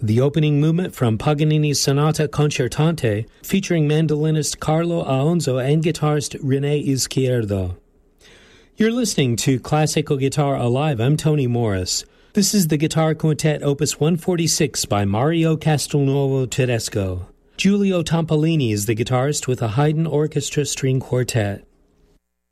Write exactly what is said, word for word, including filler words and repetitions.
the opening movement from Paganini's Sonata Concertante, featuring mandolinist Carlo Aonzo and guitarist René Izquierdo. You're listening to Classical Guitar Alive. I'm Tony Morris. This is the Guitar Quintet Opus one forty-six by Mario Castelnuovo Tedesco. Giulio Tampolini is the guitarist with a Haydn Orchestra String Quartet.